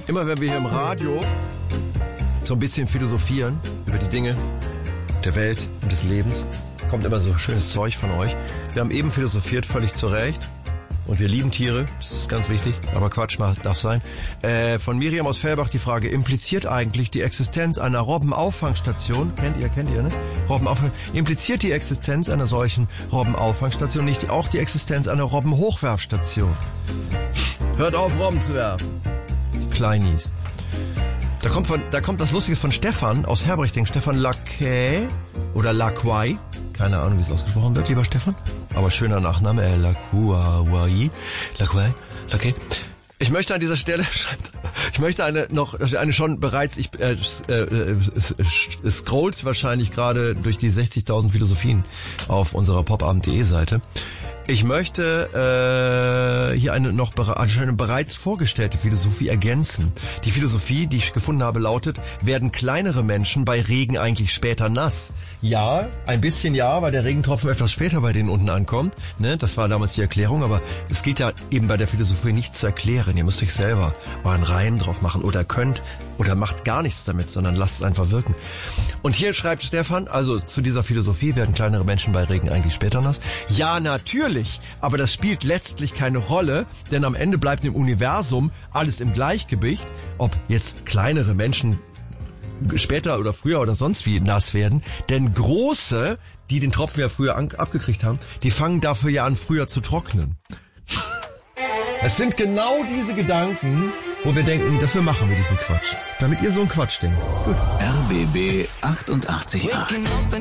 Immer wenn wir hier im Radio so ein bisschen philosophieren über die Dinge der Welt und des Lebens, kommt immer so schönes Zeug von euch. Wir haben eben philosophiert, völlig zu Recht. Und wir lieben Tiere, das ist ganz wichtig, aber Quatsch darf sein. Von Miriam aus Fellbach die Frage, impliziert eigentlich die Existenz einer Robbenauffangstation, kennt ihr, ne? Impliziert die Existenz einer solchen Robbenauffangstation nicht auch die Existenz einer Robbenhochwerfstation? Hört auf, Robben zu werfen. Die Kleinis. Da kommt was Lustiges von Stefan aus Herbrichting. Stefan Lacquet oder Lacquai. Keine Ahnung, wie es ausgesprochen wird, lieber Stefan. Aber schöner Nachname, Lacquai. Ich möchte an dieser Stelle, eine schon bereits, es scrollt wahrscheinlich gerade durch die 60.000 Philosophien auf unserer popabend.de Seite. Ich möchte hier eine bereits vorgestellte Philosophie ergänzen. Die Philosophie, die ich gefunden habe, lautet: Werden kleinere Menschen bei Regen eigentlich später nass? Ja, ein bisschen ja, weil der Regentropfen etwas später bei denen unten ankommt. Ne? Das war damals die Erklärung, aber es geht ja eben bei der Philosophie nicht zu erklären. Ihr müsst euch selber euren Reim drauf machen oder könnt oder macht gar nichts damit, sondern lasst es einfach wirken. Und hier schreibt Stefan, also zu dieser Philosophie: Werden kleinere Menschen bei Regen eigentlich später nass? Ja, natürlich, aber das spielt letztlich keine Rolle, denn am Ende bleibt im Universum alles im Gleichgewicht. Ob jetzt kleinere Menschen später oder früher oder sonst wie nass werden, denn große, die den Tropfen ja früher abgekriegt haben, die fangen dafür ja an, früher zu trocknen. Es sind genau diese Gedanken, wo wir denken, dafür machen wir diesen Quatsch. Damit ihr so einen Quatsch denkt. Gut. RBB 88.8